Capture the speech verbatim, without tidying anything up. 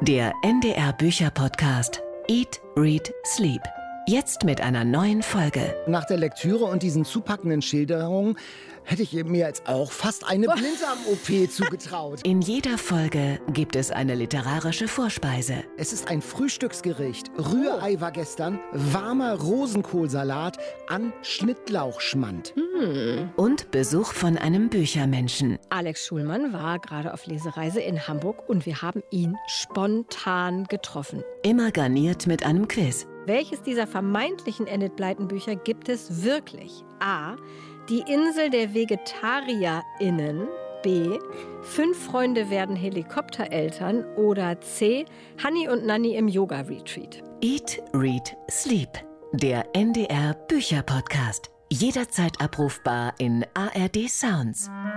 Der N D R Bücher-Podcast Eat, Read, Sleep. Jetzt mit einer neuen Folge. Nach der Lektüre und diesen zupackenden Schilderungen hätte ich mir jetzt auch fast eine Blinddarm-O P zugetraut. In jeder Folge gibt es eine literarische Vorspeise. Es ist ein Frühstücksgericht. Rührei war gestern, warmer Rosenkohlsalat an Schnittlauchschmand. Hm. Und Besuch von einem Büchermenschen. Alex Schulmann war gerade auf Lesereise in Hamburg und wir haben ihn spontan getroffen. Immer garniert mit einem Quiz. Welches dieser vermeintlichen Enid Blyton-Bücher gibt es wirklich? A. Die Insel der VegetarierInnen. B. Fünf Freunde werden Helikoptereltern. Oder C. Hanni und Nanni im Yoga-Retreat. Eat, Read, Sleep. Der N D R Bücher-Podcast. Jederzeit abrufbar in A R D Sounds.